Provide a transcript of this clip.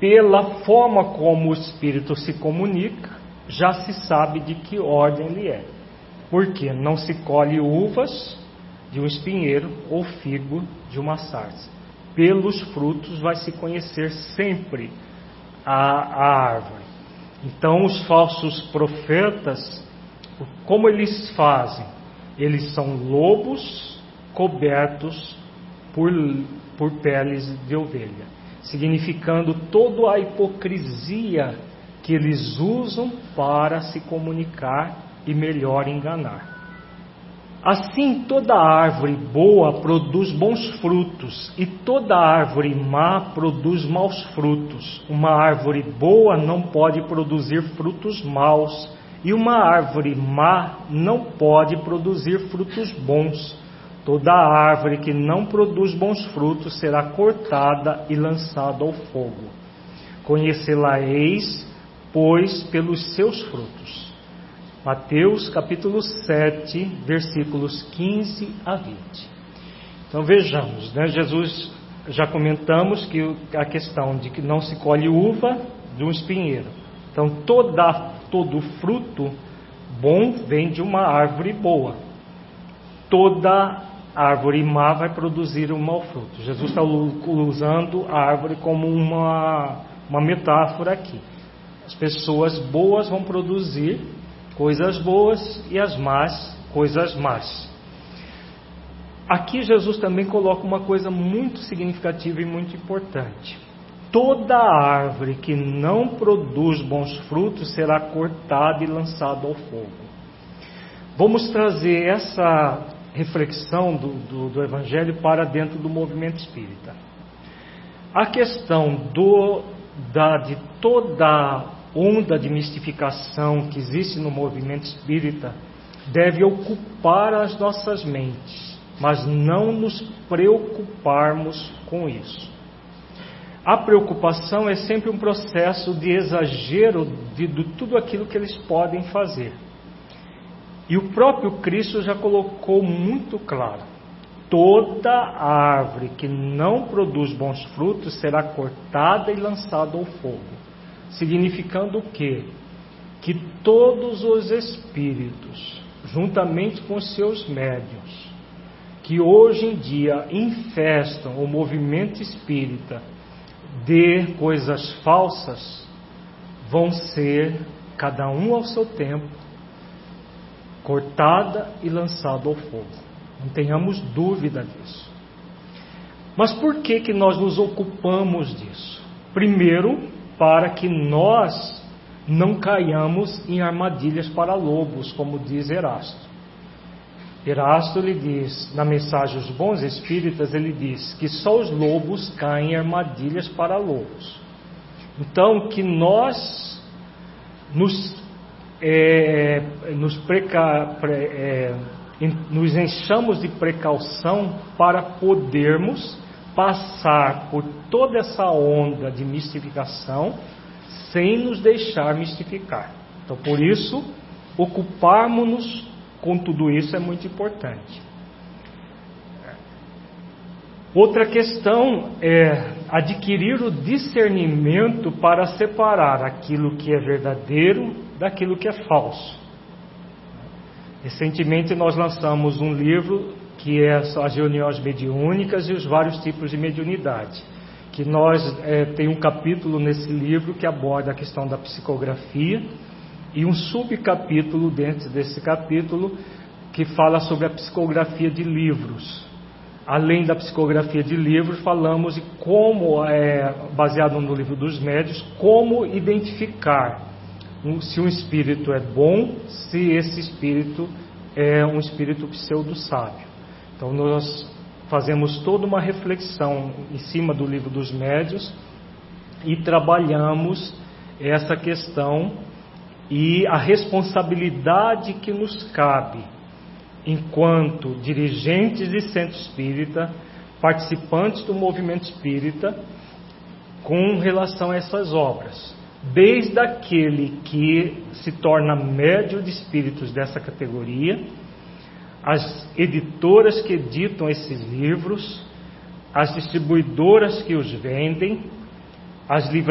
pela forma como o Espírito se comunica, já se sabe de que ordem ele é. Porque não se colhe uvas de um espinheiro ou figo de uma sarça. Pelos frutos vai se conhecer sempre a árvore. Então os falsos profetas, como eles fazem? Eles são lobos cobertos por peles de ovelha, significando toda a hipocrisia que eles usam para se comunicar e melhor enganar. Assim, toda árvore boa produz bons frutos, e toda árvore má produz maus frutos. Uma árvore boa não pode produzir frutos maus, e uma árvore má não pode produzir frutos bons. Toda árvore que não produz bons frutos será cortada e lançada ao fogo. Conhecê-la-eis, pois, pelos seus frutos. Mateus capítulo 7, versículos 15 a 20. Então vejamos, né? Jesus, já comentamos que a questão de que não se colhe uva de um espinheiro. Então todo fruto bom vem de uma árvore boa. Toda árvore má vai produzir um mau fruto. Jesus está usando a árvore como uma metáfora aqui. As pessoas boas vão produzir coisas boas e as más, coisas más. Aqui Jesus também coloca uma coisa muito significativa e muito importante. Toda árvore que não produz bons frutos será cortada e lançada ao fogo. Vamos trazer essa reflexão do Evangelho para dentro do movimento espírita. A questão de toda onda de mistificação que existe no movimento espírita deve ocupar as nossas mentes, mas não nos preocuparmos com isso. A preocupação é sempre um processo de exagero de tudo aquilo que eles podem fazer. E o próprio Cristo já colocou muito claro: toda árvore que não produz bons frutos será cortada e lançada ao fogo. Significando o quê? Que todos os espíritos, juntamente com seus médiuns, que hoje em dia infestam o movimento espírita de coisas falsas, vão ser, cada um ao seu tempo, cortada e lançada ao fogo. Não tenhamos dúvida disso. Mas por que nós nos ocupamos disso? Primeiro, para que nós não caiamos em armadilhas para lobos, como diz Erasto. Erasto, ele diz, na mensagem Os Bons Espíritas, ele diz que só os lobos caem em armadilhas para lobos. Então, que nós nos enchamos de precaução para podermos passar por toda essa onda de mistificação sem nos deixar mistificar. Então, por isso, ocuparmos-nos com tudo isso é muito importante. Outra questão é adquirir o discernimento para separar aquilo que é verdadeiro daquilo que é falso. Recentemente nós lançamos um livro que é as reuniões mediúnicas e os vários tipos de mediunidade, que nós tem um capítulo nesse livro que aborda a questão da psicografia e um subcapítulo dentro desse capítulo que fala sobre a psicografia de livros. Além da psicografia de livros, falamos de como, baseado no livro dos médiuns, como identificar se um espírito é bom, se esse espírito é um espírito pseudo-sábio. Então nós fazemos toda uma reflexão em cima do livro dos médiuns e trabalhamos essa questão e a responsabilidade que nos cabe enquanto dirigentes de centro espírita, participantes do movimento espírita, com relação a essas obras. Desde aquele que se torna médium de espíritos dessa categoria, as editoras que editam esses livros, as distribuidoras que os vendem, as livrarias